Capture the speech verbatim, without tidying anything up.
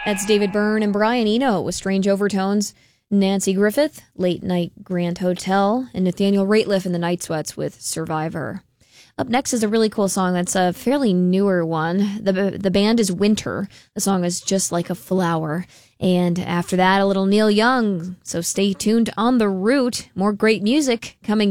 That's David Byrne and Brian Eno with Strange Overtones, Nancy Griffith, Late Night Grand Hotel, and Nathaniel Rateliff and the Night Sweats with Survivor. Up next is a really cool song that's a fairly newer one. The, the band is Winter. The song is Just Like a Flower. And after that, a little Neil Young. So stay tuned on The Root. More great music coming